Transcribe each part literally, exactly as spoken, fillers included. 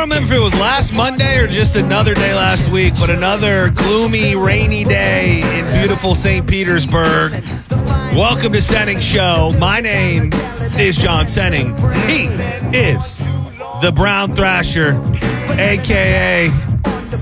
don't remember if it was last Monday or just another day last week, but another gloomy, rainy day in beautiful Saint Petersburg. Welcome to Senning Show. My name is John Senning. He is the Brown Thrasher, a k a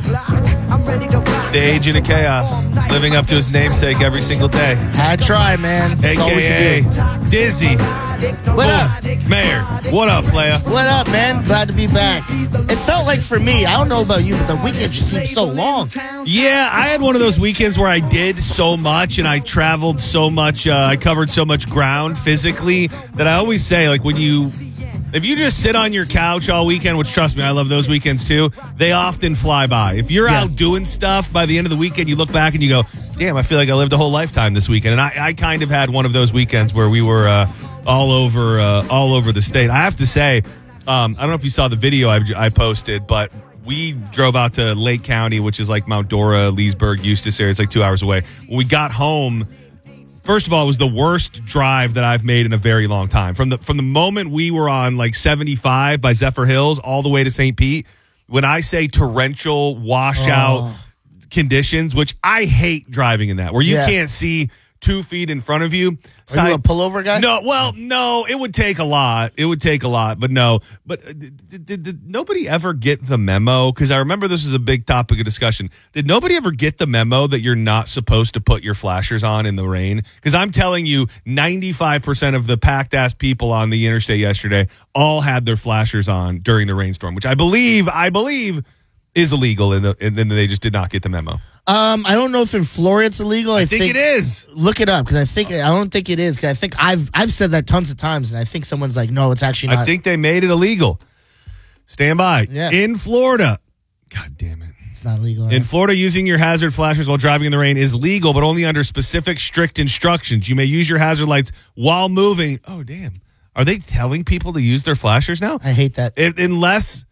the Agent of Chaos, living up to his namesake every single day. I try, man. a k a. Dizzy. What up? Mayor. What up, player? What up, man? Glad to be back. It felt like for me, I don't know about you, but the weekend just seemed so long. Yeah, I had one of those weekends where I did so much and I traveled so much. Uh, I covered so much ground physically that I always say, like, when you... If you just sit on your couch all weekend, which, trust me, I love those weekends too, they often fly by. If you're yeah. out doing stuff, by the end of the weekend, you look back and you go, damn, I feel like I lived a whole lifetime this weekend. And I, I kind of had one of those weekends where we were uh, all over uh, all over the state. I have to say, um, I don't know if you saw the video I, I posted, but we drove out to Lake County, which is like Mount Dora, Leesburg, Eustis area. It's like two hours away. When we got home, first of all, it was the worst drive that I've made in a very long time. From the from the moment we were on like seventy-five by Zephyr Hills all the way to Saint Pete, when I say torrential washout Oh. conditions, which I hate driving in that, where you Yeah. can't see two feet in front of you. Are you a pullover guy? No, well, no, it would take a lot. It would take a lot, but no. But uh, did, did, did nobody ever get the memo? Because I remember this was a big topic of discussion. Did nobody ever get the memo that you're not supposed to put your flashers on in the rain? Because I'm telling you, ninety-five percent of the packed-ass people on the interstate yesterday all had their flashers on during the rainstorm, which I believe, I believe is illegal, and, the, and then they just did not get the memo. Um, I don't know if in Florida it's illegal. I, I think, think it is. Look it up, because I think I don't think it is. Because I think I've I've said that tons of times, and I think someone's like, no, it's actually not. I think they made it illegal. Stand by. Yeah. In Florida, God damn it. It's not legal. Right? In Florida, using your hazard flashers while driving in the rain is legal, but only under specific, strict instructions. You may use your hazard lights while moving. Oh, damn. Are they telling people to use their flashers now? I hate that. If, unless,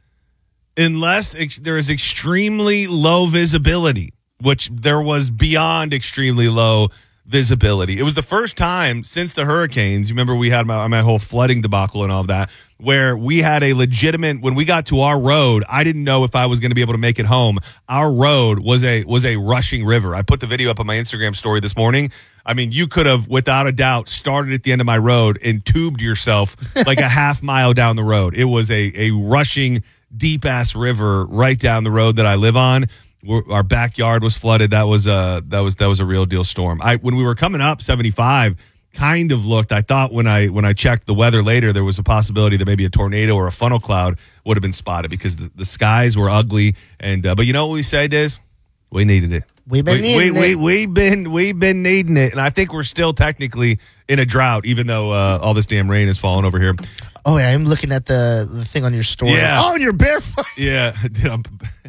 unless ex- there is extremely low visibility, which there was beyond extremely low visibility. It was the first time since the hurricanes, you remember we had my, my whole flooding debacle and all of that, where we had a legitimate, when we got to our road, I didn't know if I was going to be able to make it home. Our road was a was a rushing river. I put the video up on my Instagram story this morning. I mean, you could have, without a doubt, started at the end of my road and tubed yourself like a half mile down the road. It was a, a rushing, deep-ass river right down the road that I live on. We're, our backyard was flooded. That was a that was that was a real deal storm. I when we were coming up seventy-five, kind of looked. I thought when I when I checked the weather later, there was a possibility that maybe a tornado or a funnel cloud would have been spotted because the, the skies were ugly. And uh, but you know what we say, Diz? We needed it. We've been we, needing we, it. We, we've been we've been needing it, and I think we're still technically in a drought, even though uh, all this damn rain is falling over here. Oh yeah, I'm looking at the, the thing on your story. Yeah. Oh, and you're barefoot. Yeah. Dude, I'm,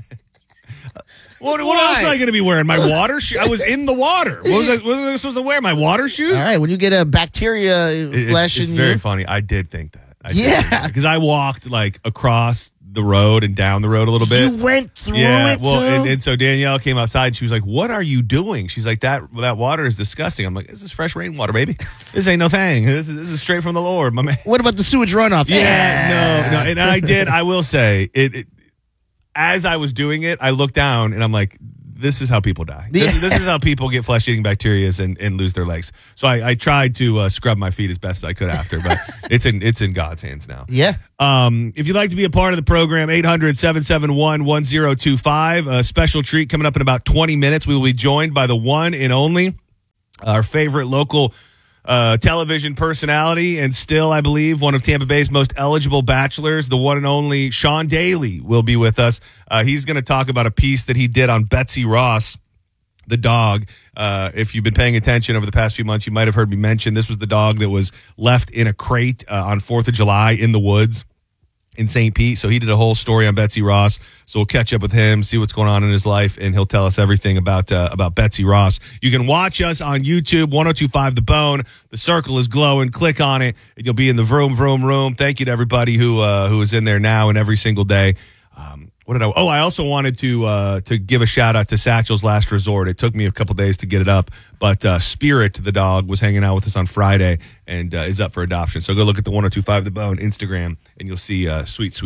What, what else am I going to be wearing? My water shoes? I was in the water. What was I, what was I supposed to wear? My water shoes? All right, when you get a bacteria It- flesh it's in very you. funny. I did think that. I Yeah. Because I walked like across the road and down the road a little bit. You went through yeah, it, well, too? and, and so Danielle came outside. And she was like, "What are you doing?" She's like, "That that water is disgusting." I'm like, "This is fresh rainwater, baby. This ain't no thing. This is, this is straight from the Lord, my man." What about the sewage runoff? Yeah, no, no. And I did. I will say it, it. As I was doing it, I looked down and I'm like, this is how people die. This, Yeah. this is how people get flesh-eating bacteria and, and lose their legs. So I, I tried to uh, scrub my feet as best I could after, but it's in it's in God's hands now. Yeah. Um, if you'd like to be a part of the program, eight hundred, seven seven one, one zero two five. A special treat coming up in about twenty minutes. We will be joined by the one and only, our favorite local uh, television personality, and still, I believe, one of Tampa Bay's most eligible bachelors, the one and only Sean Daly will be with us. Uh, he's going to talk about a piece that he did on Betsy Ross, the dog. Uh, if you've been paying attention over the past few months, you might have heard me mention this was the dog that was left in a crate uh, on fourth of July in the woods in Saint Pete. So he did a whole story on Betsy Ross. So we'll catch up with him, see what's going on in his life, and he'll tell us everything about uh, about Betsy Ross. You can watch us on YouTube, one oh two five The Bone. The circle is glowing. Click on it, and you'll be in the vroom, vroom, room. Thank you to everybody who uh, who is in there now and every single day. Um, what did I? Oh, I also wanted to uh, to give a shout out to Satchel's Last Resort. It took me a couple days to get it up, but uh, Spirit, the dog, was hanging out with us on Friday and uh, is up for adoption. So go look at the one oh two five The Bone Instagram, and you'll see uh, sweet, sweet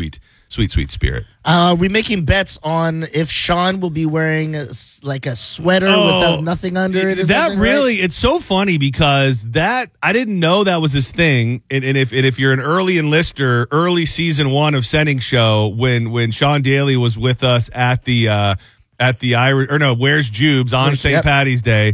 sweet, sweet spirit. Uh, are we making bets on if Sean will be wearing a s like a sweater Oh, without nothing under it? Or that something, really, right? it's so funny because that I didn't know that was his thing. And, and if and if you're an early enlister, early season one of Sending Show, when when Sean Daly was with us at the uh, at the Irish or no, Where's Jubes on Where's- Saint yep. Patty's Day,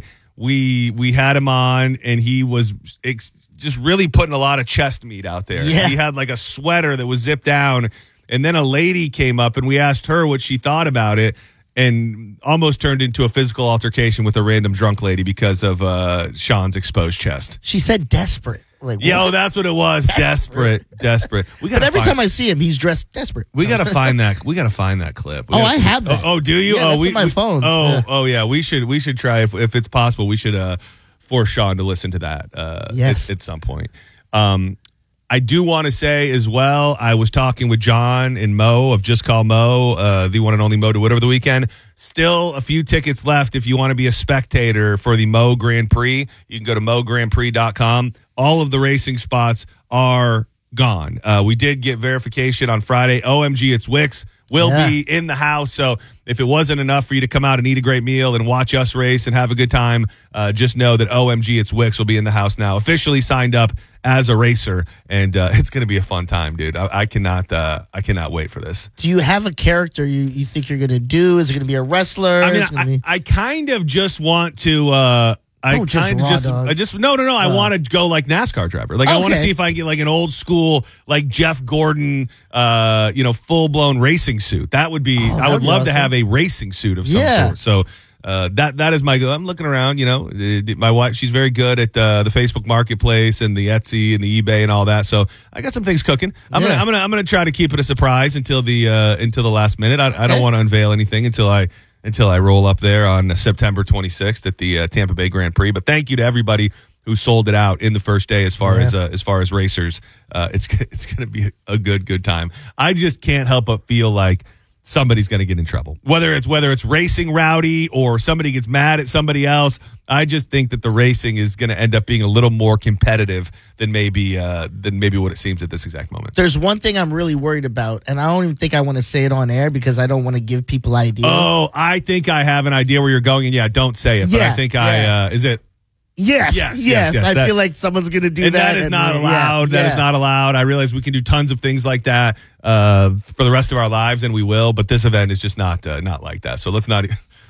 we we had him on and he was ex- just really putting a lot of chest meat out there. Yeah. He had like a sweater that was zipped down. And then a lady came up and we asked her what she thought about it and almost turned into a physical altercation with a random drunk lady because of uh, Sean's exposed chest. She said desperate. Like, Yeah, what? oh, that's what it was. Desperate. Desperate. We But gotta every find, time I see him, he's dressed desperate. we gotta find that we gotta find that clip. We Oh, gotta- I have that. Oh, oh, do you? Yeah, oh, that's we, on my we- phone. Oh, Yeah. oh yeah. We should we should try if if it's possible. We should uh force Sean to listen to that. Uh, Yes. at, at some point. Um, I do want to say as well, I was talking with John and Mo of Just Call Mo, uh, the one and only Mo DeWitt over the weekend. Still a few tickets left if you want to be a spectator for the Mo Grand Prix. You can go to mo grand prix dot com. All of the racing spots are gone. Uh, we did get verification on Friday. O M G, it's Wix. Will Yeah. be in the house. So if it wasn't enough for you to come out and eat a great meal and watch us race and have a good time, uh, just know that O M G, it's Wix will be in the house now. Officially signed up as a racer, and uh, it's going to be a fun time, dude. I, I cannot, uh, I cannot wait for this. Do you have a character you, you think you're going to do? Is it going to be a wrestler? I mean, Is it gonna I, be- I kind of just want to. Uh, I Oh, just kind of raw just, dog. I just no, no, no. I Oh. want to go like NASCAR driver. Like I want to Okay. see if I can get like an old school, like Jeff Gordon, uh, you know, full blown racing suit. That would be. Oh, I that'd would be love to awesome. have a racing suit of some Yeah. sort. So. Uh, that that is my goal. I'm looking around, you know. uh, My wife, she's very good at uh, the Facebook Marketplace and the Etsy and the eBay and all that. So I got some things cooking. I'm Yeah. gonna I'm gonna I'm gonna try to keep it a surprise until the uh, until the last minute. I, I don't Okay. want to unveil anything until I until I roll up there on September twenty-sixth at the uh, Tampa Bay Grand Prix. But thank you to everybody who sold it out in the first day as far Yeah. as uh, as far as racers. Uh, it's it's going to be a good good time. I just can't help but feel like somebody's going to get in trouble. Whether it's whether it's racing rowdy or somebody gets mad at somebody else, I just think that the racing is going to end up being a little more competitive than maybe uh, than maybe what it seems at this exact moment. There's one thing I'm really worried about, and I don't even think I want to say it on air because I don't want to give people ideas. Oh, I think I have an idea where you're going, and yeah, don't say it. But I Yeah, think yeah. I uh, is it. yes, yes, yes, yes, yes, I that- feel like someone's going to do And that. that is and, not uh, allowed. yeah, That is yeah. not allowed. I realize we can do tons of things like that uh, for the rest of our lives, and we will. But this event is just not uh, not like that. So let's not.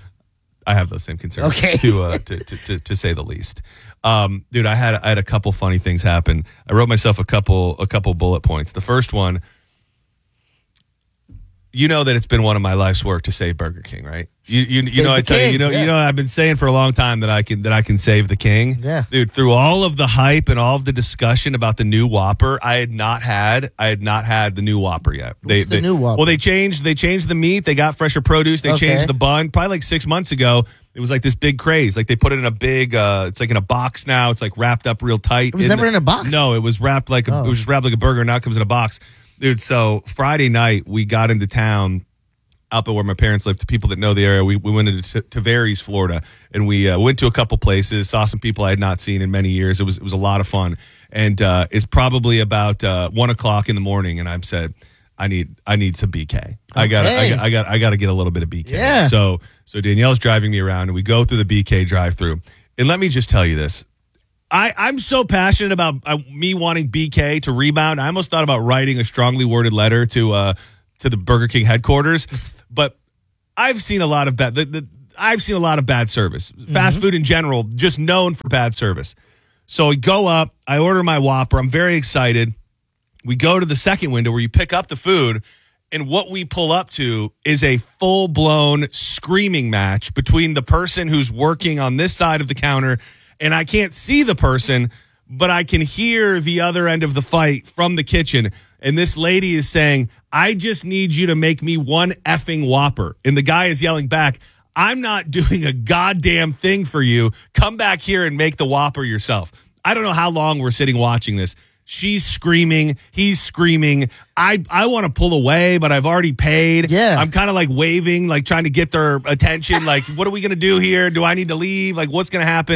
I have those same concerns. Okay. To, uh, to, to to to say the least, um, dude. I had I had a couple funny things happen. I wrote myself a couple a couple bullet points. The first one. You know that it's been one of my life's work to save Burger King, right? You you, you Save know I the tell you, king, you know yeah. you know I've been saying for a long time that I can that I can save the king. Yeah. Dude, through all of the hype and all of the discussion about the new Whopper, I had not had I had not had the new Whopper yet. What's the they, new Whopper? Well, they changed they changed the meat, they got fresher produce, they Okay. changed the bun. Probably like six months ago, it was like this big craze. Like they put it in a big uh it's like in a box now. It's like wrapped up real tight. It was never the- in a box? No, it was wrapped like a, Oh. it was just wrapped like a burger, now it comes in a box. Dude, so Friday night we got into town up at where my parents live. To people that know the area, we, we went into T- Tavares, Florida, and we uh, went to a couple places, saw some people I had not seen in many years. It was it was a lot of fun, and uh, it's probably about uh, one o'clock in the morning, and I've said, I need I need some B K. I got I Okay. got I got I got to get a little bit of B K. Yeah. So so Danielle's driving me around, and we go through the B K drive-through, and let me just tell you this. I, I'm so passionate about uh, me wanting B K to rebound. I almost thought about writing a strongly worded letter to uh, to the Burger King headquarters, but I've seen a lot of bad. The, the, I've seen a lot of bad service. Fast food in general, just known for bad service. So we go up. I order my Whopper. I'm very excited. We go to the second window where you pick up the food, and what we pull up to is a full blown screaming match between the person who's working on this side of the counter, and I can't see the person, but I can hear the other end of the fight from the kitchen. And this lady is saying, I just need you to make me one effing Whopper. And the guy is yelling back, I'm not doing a goddamn thing for you. Come back here and make the Whopper yourself. I don't know how long we're sitting watching this. She's screaming. He's screaming. I, I want to pull away, but I've already paid. Yeah. I'm kind of like waving, like trying to get their attention. Like, what are we going to do here? Do I need to leave? Like, what's going to happen?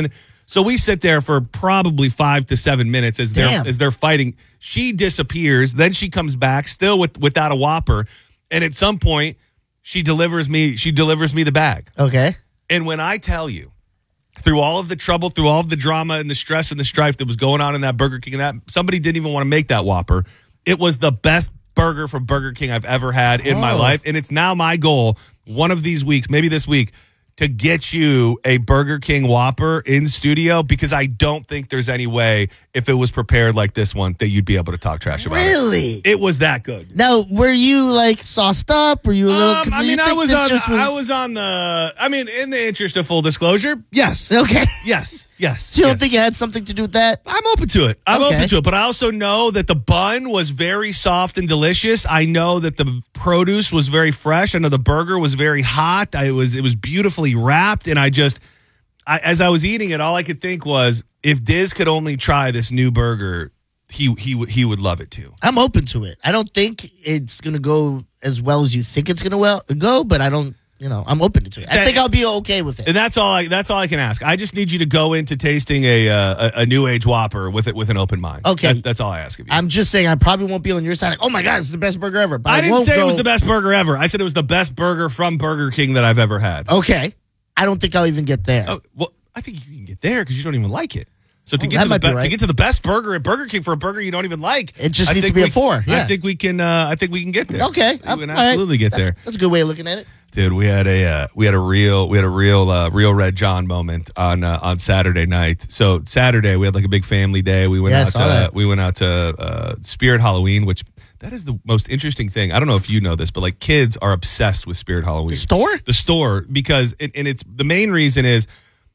So we sit there for probably five to seven minutes as they're Damn. as they're fighting. She disappears, then she comes back still with without a Whopper, and at some point she delivers me she delivers me the bag. Okay. And when I tell you, through all of the trouble, through all of the drama and the stress and the strife that was going on in that Burger King, and that somebody didn't even want to make that Whopper, it was the best burger from Burger King I've ever had in Oh. my life, and it's now my goal one of these weeks, maybe this week, to get you a Burger King Whopper in studio, because I don't think there's any way, if it was prepared like this one, that you'd be able to talk trash about it. Really? It was that good. Now, were you like sauced up? Were you a little? Um, 'cause I you mean, I think was this on. just I was on the. I mean, in the interest of full disclosure, yes, Okay. yes, yes. So you don't yes. think it had something to do with that? I'm open to it. I'm Okay. open to it, but I also know that the bun was very soft and delicious. I know that the produce was very fresh. I know the burger was very hot. I it was it was beautifully wrapped, and I just, I, as I was eating it, all I could think was, if Diz could only try this new burger, he he would he would love it too. I'm open to it. I don't think it's gonna go as well as you think it's gonna well go, but I don't. You know, I'm open to it. I That- think I'll be okay with it. And that's all I that's all I can ask. I just need you to go into tasting a uh, a, a new age Whopper with it with an open mind. Okay. That- that's all I ask of you. I'm just saying I probably won't be on your side. Like, oh my god, it's the best burger ever. But I, I didn't won't say go, it was the best burger ever. I said it was the best burger from Burger King that I've ever had. Okay, I don't think I'll even get there. Oh, well, I think you can get there because you don't even like it. So to Oh, get that to the might be be- right. to get to the best burger at Burger King for a burger you don't even like, It just I needs think to be a we- four, yeah. I think we can. Uh, I think we can get there. Okay, we I'm- can all right. absolutely get That's- there, That's a good way of looking at it. dude. We had a uh, we had a real we had a real uh, real Red John moment on uh, on Saturday night. So Saturday we had like a big family day. We went Yeah, I out saw to that. we went out to uh, Spirit Halloween, which that is the most interesting thing. I don't know if you know this, but like kids are obsessed with Spirit Halloween. The store? the store because it, and it's the main reason is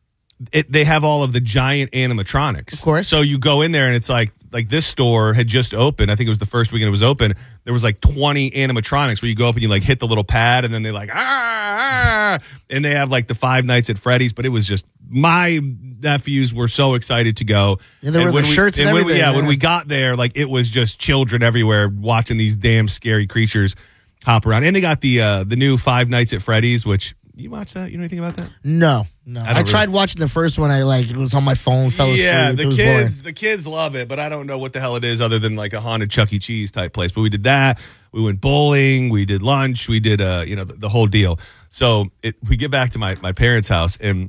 it, they have all of the giant animatronics. Of course. So you go in there and it's like like this store had just opened. I think it was the first weekend it was open. There was like twenty animatronics where you go up and you like hit the little pad and then they like ah, ah and they have like the Five Nights at Freddy's. But it was just my nephews were so excited to go. Yeah, they were And the when we- shirts and when we- everything, yeah, when yeah. we got there, like it was just children everywhere watching these damn scary creatures hop around. And they got the uh, the new Five Nights at Freddy's, which you watch that? You know anything about that? No, no. I, don't tried really- watching the first one. I like it was on my phone. Fell asleep. Yeah, it the was kids, the kids love it, but I don't know what the hell it is other than like a haunted Chuck E. Cheese type place. But we did that. We went bowling. We did lunch. We did, uh, you know, the, the whole deal. So it, we get back to my my parents' house, and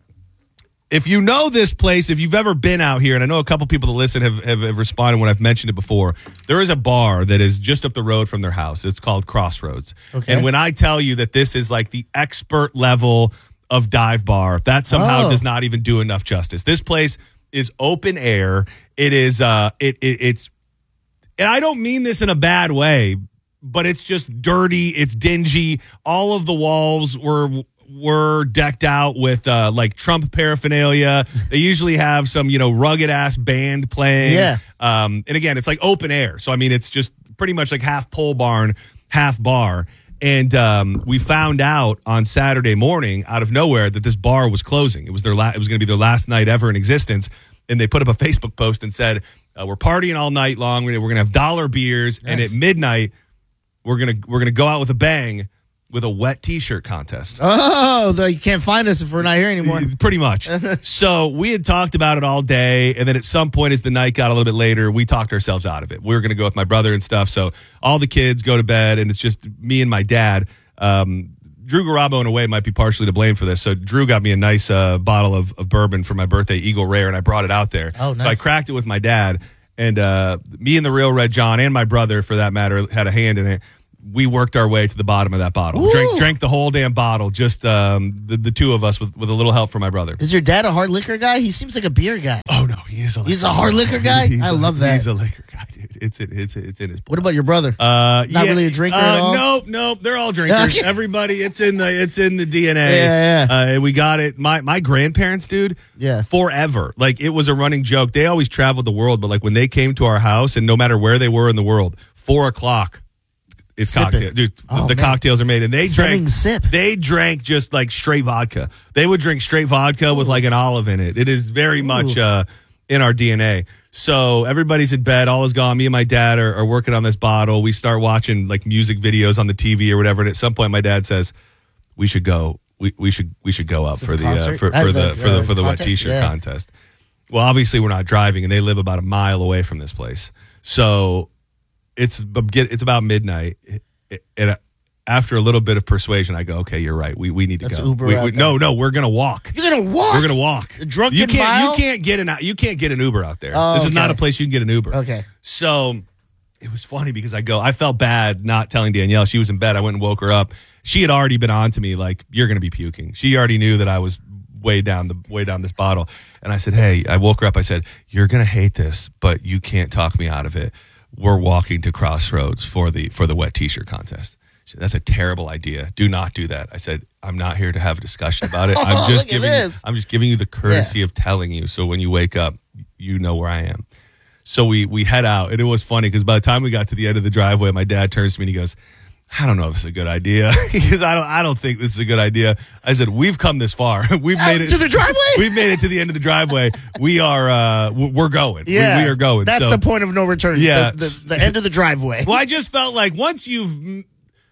if you know this place, if you've ever been out here, and I know a couple people that listen have, have, have responded when I've mentioned it before, there is a bar that is just up the road from their house. It's called Crossroads. Okay. And when I tell you that this is like the expert level of dive bar, that somehow Oh. does not even do enough justice. This place is open air. It is, uh, it, it it's, and I don't mean this in a bad way, but it's just dirty. It's dingy. All of the walls were were decked out with uh, like Trump paraphernalia. They usually have some, you know, rugged ass band playing. Yeah. Um, and again, it's like open air. So, I mean, it's just pretty much like half pole barn, half bar. And um, we found out on Saturday morning out of nowhere that this bar was closing. It was their la- it was going to be their last night ever in existence. And they put up a Facebook post and said, uh, we're partying all night long. We're going to have dollar beers. And Nice. at midnight, we're going to we're going to go out with a bang with a wet T-shirt contest. Oh, though you can't find us if we're not here anymore. Pretty much. So we had talked about it all day, and then at some point as the night got a little bit later, we talked ourselves out of it. We were going to go with my brother and stuff, so all the kids go to bed, and it's just me and my dad. Um, Drew Garabo, in a way, might be partially to blame for this. So Drew got me a nice uh, bottle of, of bourbon for my birthday, Eagle Rare, and I brought it out there. Oh, So I nice. cracked it with my dad, and uh, me and the real Red John, and my brother, for that matter, had a hand in it. We worked our way to the bottom of that bottle. Ooh. Drank drank the whole damn bottle, just um, the, the two of us with, with a little help from my brother. Is your dad a hard liquor guy? He seems like a beer guy. Oh, no, he is a liquor He's a hard liquor guy? He's I a- love that. He's a liquor guy, dude. It's in, it's, it's in his blood. What about your brother? Uh, Not really a drinker uh, at all? Nope, nope. They're all drinkers. Okay. Everybody, it's in the it's in the D N A. Yeah, yeah. Uh, and we got it. My my grandparents, dude. Yeah. Forever. Like it was a running joke. They always traveled the world, but like when they came to our house, and no matter where they were in the world, four o'clock. It's Sip cocktail, it. dude. Oh, the man. cocktails are made, and they Sipping drank. sip. They drank just like straight vodka. They would drink straight vodka with like an olive in it. It is very much uh, in our D N A. So everybody's in bed, all is gone. Me and my dad are, are working on this bottle. We start watching like music videos on the T V or whatever. And at some point, my dad says, "We should go. We, we should we should go up for the the uh, concert? for, Uh, for the, the for the uh, for the wet contest? T-shirt Yeah. contest." well, obviously we're not driving, and they live about a mile away from this place. So it's it's about midnight, and after a little bit of persuasion, I go, okay, you're right. We we need to Let's go. Uber We- out we- there. no, no, we're gonna walk. You're gonna walk. We're gonna walk. A drunken you can't mile? you can't get an you can't get an Uber out there. Oh, this is not okay. a place you can get an Uber. Okay. So it was funny because I go, I felt bad not telling Danielle. She was in bed. I went and woke her up. She had already been on to me like, you're gonna be puking. She already knew that I was way down the way down this bottle. And I said, hey, I woke her up. I said, you're gonna hate this, but you can't talk me out of it. We're walking to Crossroads for the for the wet t-shirt contest. She said, that's a terrible idea. Do not do that. I said, I'm not here to have a discussion about it. I'm just Look at giving you, this. I'm just giving you the courtesy Yeah. of telling you. So when you wake up, you know where I am. So we we head out, and it was funny because by the time we got to the end of the driveway, my dad turns to me and he goes, I don't know if this is a good idea. He goes, I don't I don't think this is a good idea. I said, we've come this far. We've Out made it to the driveway? We've made it to the end of the driveway. We are uh w- we're going. We- Yeah, we, are going. That's So- the point of no return. Yeah. the, the, the end of the driveway. Well, I just felt like once you've,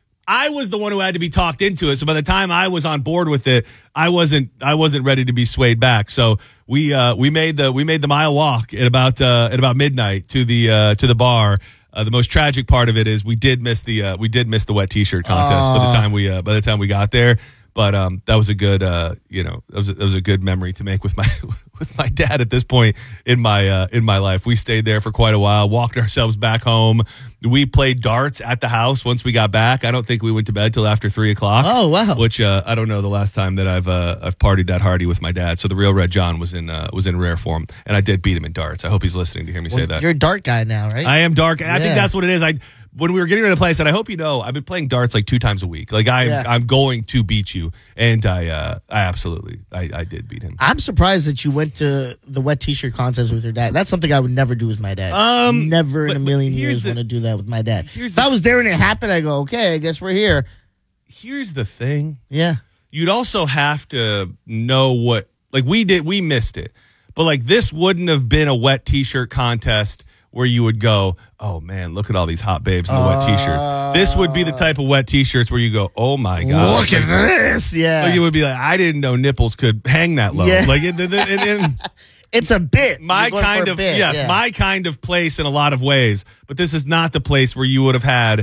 I was the one who had to be talked into it. So by the time I was on board with it, I wasn't, I wasn't ready to be swayed back. So we, uh, we made the, we made the mile walk at about, uh, at about midnight to the, uh, to the bar. Uh, the most tragic part of it is we did miss the, uh, we did miss the wet t-shirt contest by the time we, uh, by the time we got there. But um, that was a good, uh, you know, that was a, that was a good memory to make with my with my dad at this point in my uh, in my life. We stayed there for quite a while, walked ourselves back home. We played darts at the house once we got back. I don't think we went to bed till after three o'clock. Oh, wow. Which uh, I don't know the last time that I've uh, I've partied that hardy with my dad. So the real Red John was in uh, was in rare form, and I did beat him in darts. I hope he's listening to hear me say Well, that. You're a dark guy now, right? I am dark. I think Yeah. that's what it is. I when we were getting ready to play, I said, I hope you know, I've been playing darts like two times a week. Like I'm, Yeah. I'm going to beat you, and I, uh, I absolutely, I, I did beat him. I'm surprised that you went to the wet t-shirt contest with your dad. That's something I would never do with my dad. Um, never but- in a but million here's years the- want to do that with my dad. here's If the- I was there and it happened, I go, okay, I guess we're here. Here's the thing: Yeah. you'd also have to know what, like we did, we missed it, but like this wouldn't have been a wet t-shirt contest where you would go, oh man, look at all these hot babes in the wet t-shirts. This would be the type of wet t-shirts where you go, oh my god, Look at this. Yeah. Like, you would be like, I didn't know nipples could hang that low. Yeah. Like, it, it, it, it, It's a bit. my You're going kind for a of bit, yes, yeah. my kind of place in a lot of ways. But this is not the place where you would have had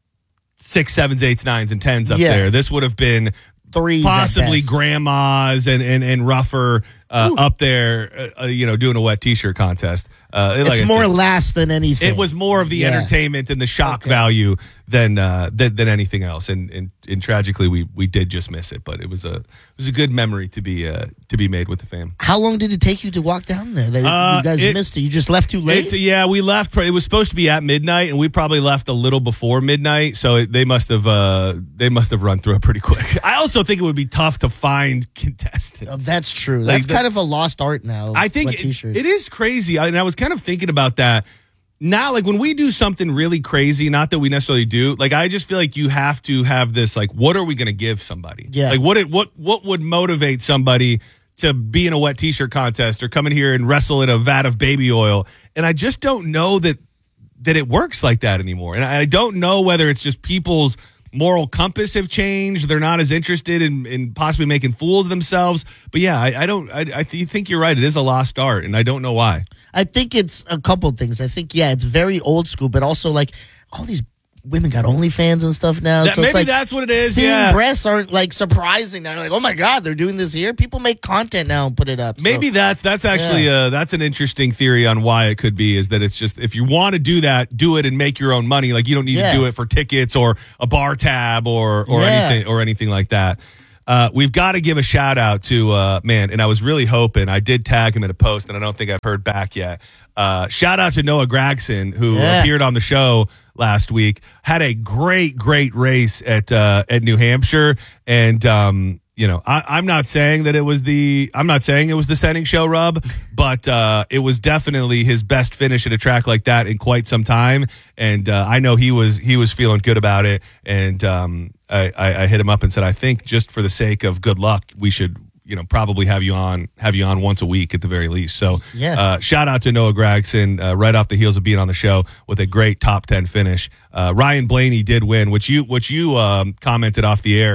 six, sevens, eights, nines, and tens up Yeah. there. This would have been Threes at possibly best. grandmas and and and rougher uh, up there, uh, you know, doing a wet t-shirt contest. Uh, like It's I more said, laughs than anything. it was more of the Yeah. entertainment and the shock Okay. value than, uh, than than anything else. And, and and tragically, we we did just miss it. But it was a it was a good memory to be uh, to be made with the fam. How long did it take you to walk down there? That Uh, you guys it- missed it. You just left too late? It's, yeah, we left. It was supposed to be at midnight, and we probably left a little before midnight. So it, they must have uh, they must have run through it pretty quick. I also think it would be tough to find contestants. Oh, that's true. Like That's the- kind of a lost art now. I think wet it, t-shirts. it is crazy. I, and I was kind of thinking about that. Now, like when we do something really crazy, not that we necessarily do, like I just feel like you have to have this, like, what are we going to give somebody? Yeah. Like what it, what what would motivate somebody to be in a wet t-shirt contest or come in here and wrestle in a vat of baby oil? And I just don't know that that it works like that anymore. And I don't know whether it's just people's moral compass have changed. They're not as interested in, in possibly making fools of themselves. But yeah, I, I don't. I, I th- think you're right. It is a lost art, and I don't know why. I think it's a couple things. I think, yeah, it's very old school, but also like all these women got OnlyFans and stuff now. That- so it's maybe like that's what it is, Seeing yeah. breasts aren't like surprising now. You're like, oh my God, they're doing this here. People make content now and put it up. So- Maybe that's that's actually Yeah. uh, that's an interesting theory on why it could be. Is that it's just if you want to do that, do it and make your own money. Like you don't need Yeah. to do it for tickets or a bar tab or or Yeah. anything or anything like that. Uh, we've got to give a shout out to uh, man, and I was really hoping I did tag him in a post, and I don't think I've heard back yet. Uh, shout out to Noah Gragson who Yeah. appeared on the show last week. Had a great, great race at uh, at New Hampshire, and um, you know, I, I'm not saying that it was the I'm not saying it was the Sending Show rub, but uh, it was definitely his best finish at a track like that in quite some time. And uh, I know he was he was feeling good about it. And um, I, I, I hit him up and said, I think just for the sake of good luck, we should you know probably have you on have you on once a week at the very least. So Yeah. uh, shout out to Noah Gragson uh, right off the heels of being on the show with a great top ten finish. Uh, Ryan Blaney did win, which you which you um, commented off the air.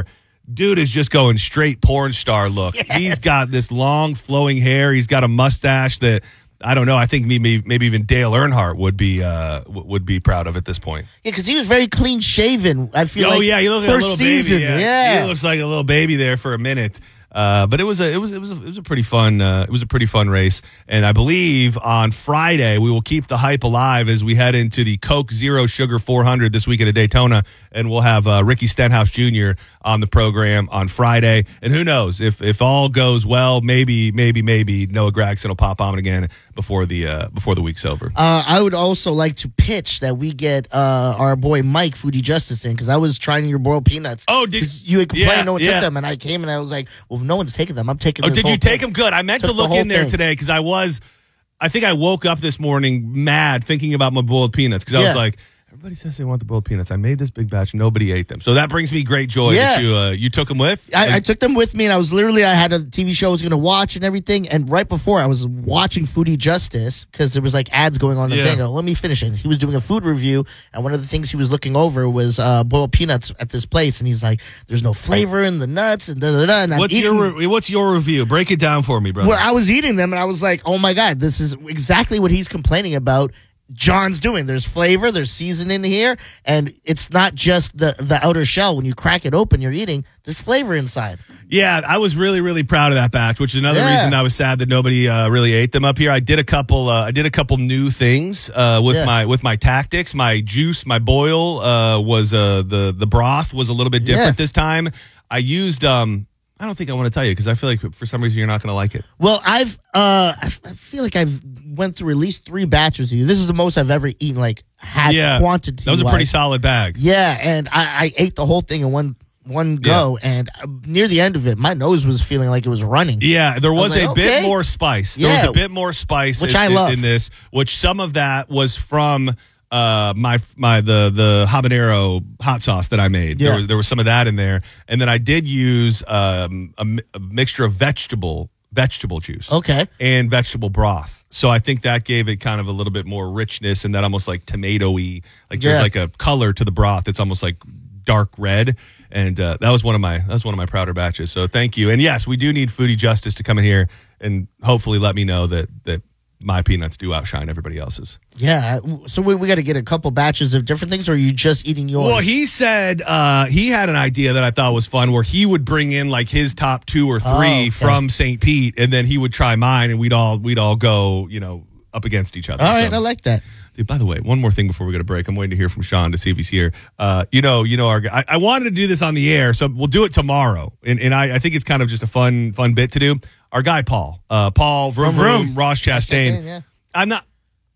dude is just going straight porn star look. Yes. He's got this long flowing hair. He's got a mustache that I don't know. I think maybe maybe even Dale Earnhardt would be uh, w- would be proud of at this point. Yeah, because he was very clean shaven. I feel Oh like yeah, he looks like a first little season. baby. Yeah. yeah. He looks like a little baby there for a minute. Uh, but it was a it was it was a, it was a pretty fun uh, it was a pretty fun race, and I believe on Friday we will keep the hype alive as we head into the Coke Zero Sugar four hundred this weekend at Daytona, and we'll have uh, Ricky Stenhouse Junior on the program on Friday. And who knows if if all goes well, maybe maybe maybe Noah Gragson will pop on again before the uh, before the week's over. Uh, I would also like to pitch that we get uh, our boy Mike Foodie Justice in because I was trying your boiled peanuts. Oh, did 'Cause you had complained yeah, no one yeah. took them, and I came and I was like, well, if no one's taking them, I'm taking. Oh, this did you whole take thing. them? Good. I meant Took to the look whole in there thing. today because I was, I think I woke up this morning mad thinking about my boiled peanuts because I was Yeah. like, everybody says they want the boiled peanuts. I made this big batch. Nobody ate them. So that brings me great joy Yeah. that you uh, you took them with. I, I took them with me, and I was literally I had a T V show I was going to watch and everything. And right before I was watching Foodie Justice because there was like ads going on the Yeah. thing. I go, let me finish it. He was doing a food review, and one of the things he was looking over was uh, boiled peanuts at this place, and he's like, "There's no flavor in the nuts," and da da da. And I'm what's eating- your re- what's your review? Break it down for me, brother. Well, I was eating them, and I was like, "Oh my god, this is exactly what he's complaining about." John's doing. There's flavor, there's seasoning here, and it's not just the the outer shell. When you crack it open, you're eating. There's flavor inside. Yeah, I was really, really proud of that batch, which is another Yeah. reason I was sad that nobody uh, really ate them up here. I did a couple. Uh, I did a couple new things uh, with Yeah. my with my tactics. My juice, my boil uh, was uh, the the broth was a little bit different Yeah. this time. I used. Um, I don't think I want to tell you because I feel like for some reason you're not going to like it. Well, I've uh, I f- I feel like I've went through at least three batches of you. This is the most I've ever eaten. Like had Yeah, quantity. that was a pretty wise. solid bag. Yeah, and I, I ate the whole thing in one one go, and uh, near the end of it, my nose was feeling like it was running. Yeah, there was, was like, a bit okay. more spice. There was Yeah. a bit more spice, Which in, I in- love. in this. Which some of that was from uh, my my the the habanero hot sauce that I made. Yeah. There was there was some of that in there, and then I did use um, a, mi- a mixture of vegetable vegetable juice. Okay. And vegetable broth. So I think that gave it kind of a little bit more richness and that almost like tomato-y. Like there's Yeah. like a color to the broth that's almost like dark red. And uh, that was one of my that was one of my prouder batches. So thank you. And yes, we do need Foodie Justice to come in here and hopefully let me know that that my peanuts do outshine everybody else's. Yeah, so we, we got to get a couple batches of different things, or are you just eating yours? Well, he said uh, he had an idea that I thought was fun where he would bring in like his top two or three Oh, okay. from Saint Pete, and then he would try mine, and we'd all we'd all go, you know, up against each other. All right, So- I like that. Dude, by the way, one more thing before we go to break. I'm waiting to hear from Sean to see if he's here. Uh, you know, you know, our guy. I, I wanted to do this on the air, so we'll do it tomorrow. And, and I, I think it's kind of just a fun, fun bit to do. Our guy Paul, uh, Paul Vroom Vroom Vroom, Vroom. Ross Chastain. Yeah. I'm not.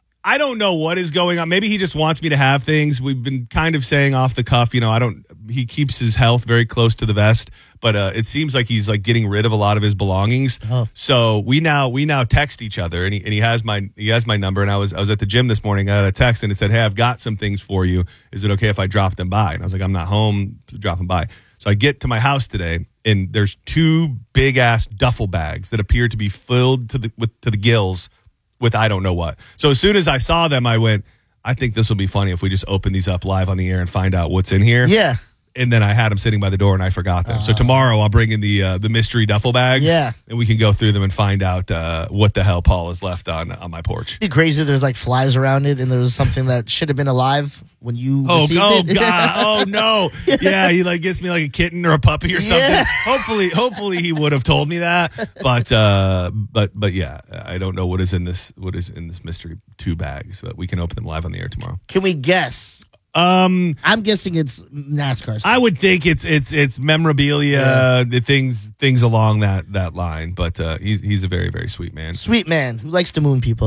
I don't know what is going on. Maybe he just wants me to have things. We've been kind of saying off the cuff, you know, I don't. He keeps his health very close to the vest, but uh, it seems like he's like getting rid of a lot of his belongings. Oh. So we now we now text each other, and he and he has my he has my number. And I was I was at the gym this morning. I got a text, and it said, "Hey, I've got some things for you. Is it okay if I drop them by?" And I was like, "I'm not home, so drop them by." So I get to my house today, and there's two big ass duffel bags that appear to be filled to the with to the gills with I don't know what. So as soon as I saw them, I went, I think this will be funny if we just open these up live on the air and find out what's in here. Yeah. And then I had them sitting by the door and I forgot them. So tomorrow I'll bring in the uh, the mystery duffel bags. Yeah. And we can go through them and find out uh, what the hell Paul has left on on my porch. It'd be crazy if there's like flies around it and there was something that should have been alive when you Oh, received oh it. God. Oh no. Yeah, he like gets me like a kitten or a puppy or something. Yeah. Hopefully, hopefully he would have told me that. But uh but but yeah, I don't know what is in this what is in this mystery two bags, but we can open them live on the air tomorrow. Can we guess? Um I'm guessing it's NASCAR. I would think it's it's it's memorabilia, Yeah. the things things along that that line. But uh, he's he's a very very sweet man. Sweet man who likes to moon people.